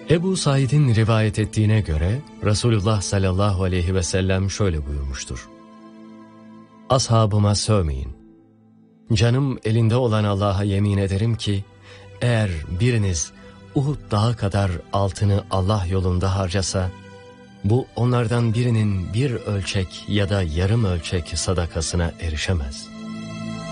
Ebu Said'in rivayet ettiğine göre Resulullah sallallahu aleyhi ve sellem şöyle buyurmuştur: Ashabıma sövmeyin. Canım elinde olan Allah'a yemin ederim ki, eğer biriniz Uhud dağı kadar altını Allah yolunda harcasa, bu onlardan birinin bir ölçek ya da yarım ölçek sadakasına erişemez.